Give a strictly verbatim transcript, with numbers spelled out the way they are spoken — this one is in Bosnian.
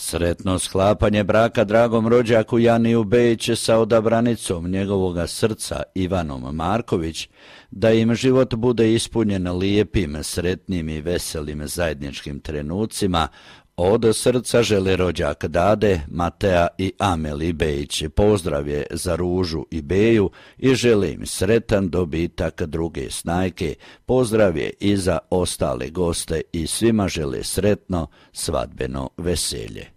Sretno sklapanje braka dragom rođaku Janiju Bejić sa odabranicom njegovoga srca Ivanom Marković, da im život bude ispunjen lijepim, sretnim i veselim zajedničkim trenucima, od srca žele rođak Dade, Matea i Ameli Bejić. Pozdrav je za Ružu i Beju i žele im sretan dobitak druge snajke. Pozdrav je i za ostale goste i svima žele sretno svadbeno veselje.